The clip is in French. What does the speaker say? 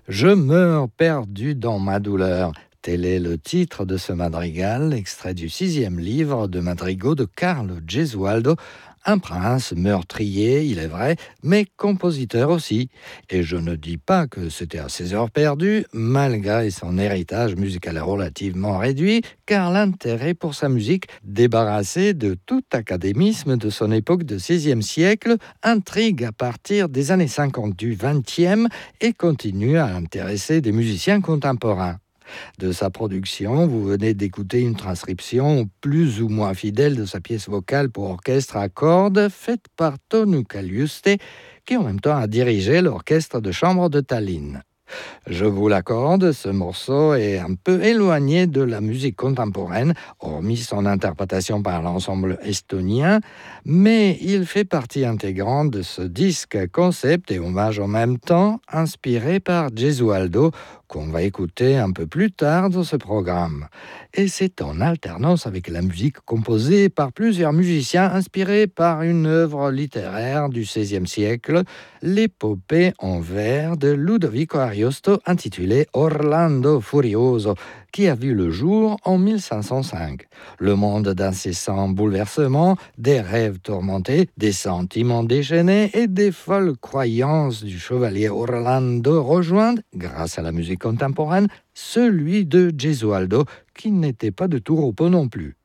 Je meurs perdu dans ma douleur. Tel est le titre de ce madrigal, extrait du 6e livre de madrigaux de Carlo Gesualdo, un prince meurtrier, il est vrai, mais compositeur aussi. Et je ne dis pas que c'était à ses heures perdues, malgré son héritage musical relativement réduit, car l'intérêt pour sa musique, débarrassé de tout académisme de son époque de 16e siècle, intrigue à partir des années 50 du 20e et continue à intéresser des musiciens contemporains. De sa production, vous venez d'écouter une transcription plus ou moins fidèle de sa pièce vocale pour orchestre à cordes faite par Tonu Kaliuste, qui en même temps a dirigé l'orchestre de chambre de Tallinn. Je vous l'accorde, ce morceau est un peu éloigné de la musique contemporaine, hormis son interprétation par l'ensemble estonien, mais il fait partie intégrante de ce disque concept et hommage en même temps, inspiré par Gesualdo, qu'on va écouter un peu plus tard dans ce programme. Et c'est en alternance avec la musique composée par plusieurs musiciens inspirés par une œuvre littéraire du XVIe siècle, l'épopée en vers de Ludovico Ariosto intitulée Orlando Furioso, qui a vu le jour en 1505. Le monde d'incessants bouleversements, des rêves tourmentés, des sentiments déchaînés et des folles croyances du chevalier Orlando rejoignent, grâce à la musique contemporaine, celui de Gesualdo, qui n'était pas de tout repos non plus.